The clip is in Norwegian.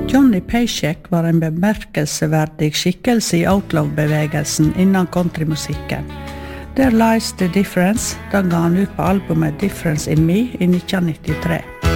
Johnny Paycheck var en bemerkelsesverdig skikkelse i outlaw-bevegelsen innen countrymusikken. There Lies the Difference, da ga han ut på albumet Difference in Me i 1993.